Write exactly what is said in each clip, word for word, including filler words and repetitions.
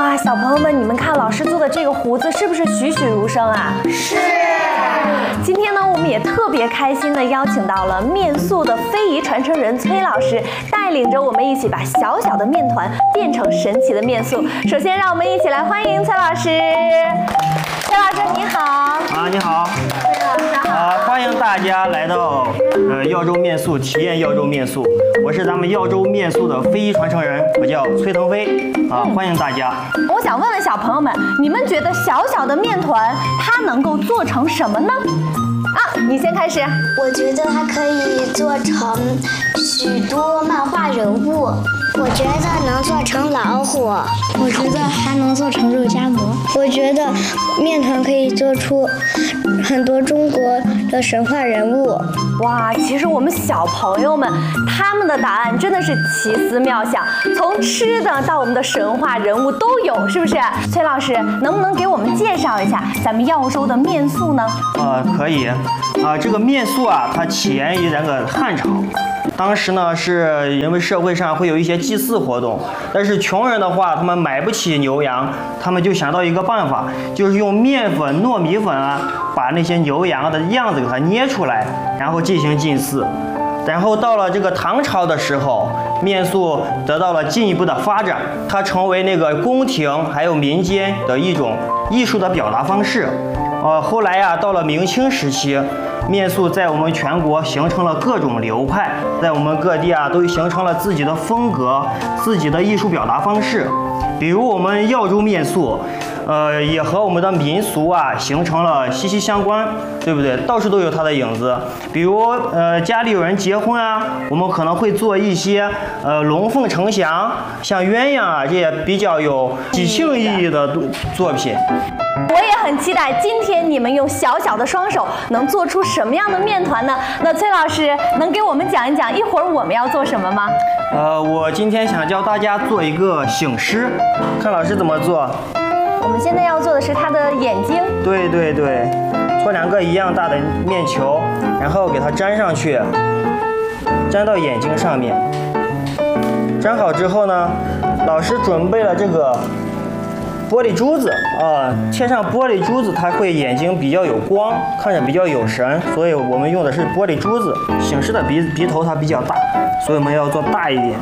哇，小朋友们，你们看老师做的这个胡子是不是栩栩如生啊？ 是。 今天呢，我们也特别开心的邀请到了面塑的非遗传承人崔老师，带领着我们一起把小小的面团变成神奇的面塑。首先，让我们一起来欢迎崔老师。崔老师你好。 啊，你好。 崔老师好。 啊，欢迎大家来到呃耀州面塑，体验耀州面塑。我是咱们耀州面塑的非遗传承人，我叫崔腾飞。啊，欢迎大家。 我想问问小朋友们，你们觉得小小的面团它能够做成什么呢？啊，你先开始。 我觉得它可以做成许多漫画人物。我觉得能做成老虎。 我觉得还能做成肉夹馍。 我觉得面团可以做出很多中国的神话人物。 哇，其实我们小朋友们他们的答案真的是奇思妙想，从吃的到我们的神话人物都有，是不是？崔老师，能不能给我们介绍一下咱们耀州的面塑呢？ 呃，可以。啊，这个面塑啊，它起源于咱个汉朝。当时呢，是因为社会上会有一些祭祀活动，但是穷人的话，他们买不起牛羊，他们就想到一个办法，就是用面粉、糯米粉啊，把那些牛羊的样子给它捏出来，然后进行祭祀。然后到了这个唐朝的时候，面塑得到了进一步的发展，它成为那个宫廷还有民间的一种艺术的表达方式。呃，后来呀、啊，到了明清时期，面塑在我们全国形成了各种流派，在我们各地啊都形成了自己的风格、自己的艺术表达方式。比如我们耀州面塑，呃，也和我们的民俗啊形成了息息相关，对不对？到处都有它的影子。比如呃，家里有人结婚啊，我们可能会做一些呃龙凤呈祥，像鸳鸯啊这些比较有喜庆意义的作品。 我也很期待今天你们用小小的双手能做出什么样的面团呢？那崔老师能给我们讲一讲一会儿我们要做什么吗？ 呃，我今天想教大家做一个醒狮，看老师怎么做。 我们现在要做的是它的眼睛。 对对对，搓两个一样大的面球，然后给它粘上去，粘到眼睛上面。粘好之后呢，老师准备了这个玻璃珠子啊，贴上玻璃珠子，它会眼睛比较有光，看着比较有神，所以我们用的是玻璃珠子。醒狮的鼻鼻头它比较大，所以我们要做大一点。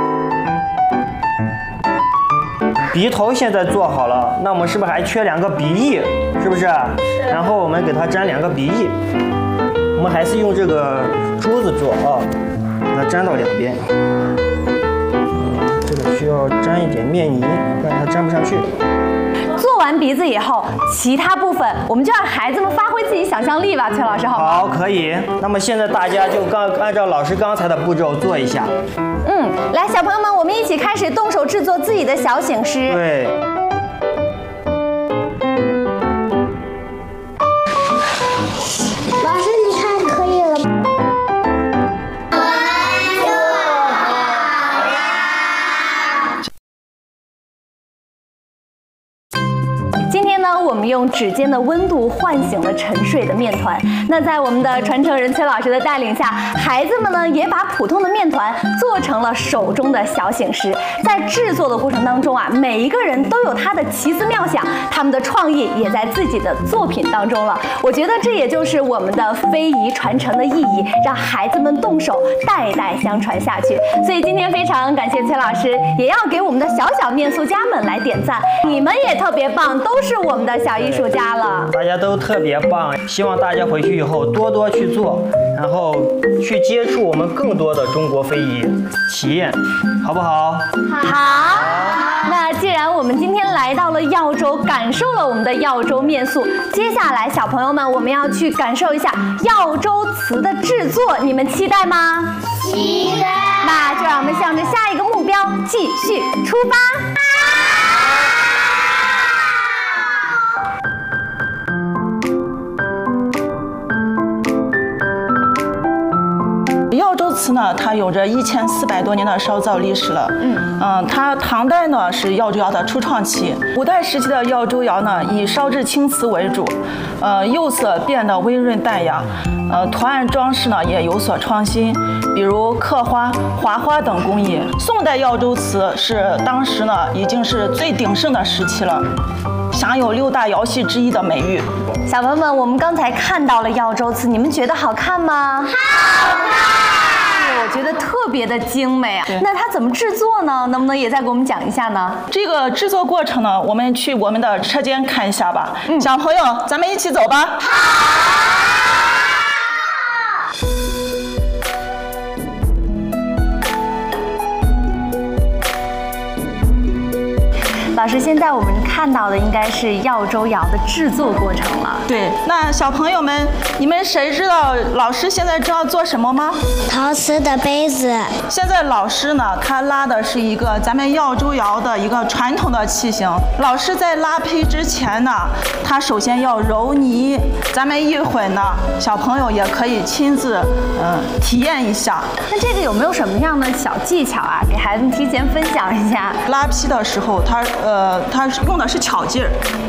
鼻头现在做好了，那我们是不是还缺两个鼻翼？是不是？是。然后我们给它粘两个鼻翼，我们还是用这个珠子做啊，给它粘到两边。这个需要沾一点面泥，不然它粘不上去。 做完鼻子以后，其他部分我们就让孩子们发挥自己想象力吧，崔老师，好吗？ 好，可以。那么现在大家就刚按照老师刚才的步骤做一下。 嗯，来，小朋友们，我们一起开始动手制作自己的小醒狮。 对。 老师，你看可以了吗？ 我们用指尖的温度唤醒了沉睡的面团。那在我们的传承人崔老师的带领下，孩子们呢也把普通的面团做成了手中的小醒狮。在制作的过程当中啊，每一个人都有他的奇思妙想，他们的创意也在自己的作品当中了。我觉得这也就是我们的非遗传承的意义，让孩子们动手，代代相传下去。所以今天非常感谢崔老师，也要给我们的小小面塑家们来点赞，你们也特别棒，都是我们的小艺术家了， 大家都特别棒，希望大家回去以后多多去做，然后去接触我们更多的中国非遗体验，好不好？ 好。那既然我们今天来到了耀州，感受了我们的耀州面塑，接下来小朋友们我们要去感受一下耀州瓷的制作，你们期待吗？ 期待。 那就让我们向着下一个目标继续出发。 瓷呢，它有着一千四百多年的烧造历史了。嗯嗯，它唐代呢是耀州窑的初创期，古代时期的耀州窑呢以烧制青瓷为主，呃，釉色变得微润淡雅，呃，图案装饰呢也有所创新，比如刻花、划花等工艺。宋代耀州瓷是当时呢已经是最鼎盛的时期了，享有六大窑系之一的美誉。 小朋友们，我们刚才看到了耀州瓷，你们觉得好看吗？好看！我觉得特别的精美啊。那它怎么制作呢？能不能也再给我们讲一下呢？ 这个制作过程呢，我们去我们的车间看一下吧。嗯，小朋友，咱们一起走吧。好。 老师，现在我们看到的应该是耀州窑的制作过程了。 对，那小朋友们，你们谁知道老师现在知道做什么吗？ 陶瓷的杯子。 现在老师呢，他拉的是一个咱们耀州窑的一个传统的器型。老师在拉胚之前呢，他首先要揉泥，咱们一会呢，小朋友也可以亲自嗯、呃、体验一下。 那这个有没有什么样的小技巧啊？给孩子们提前分享一下。 拉坯的时候，他呃他用的是巧劲儿。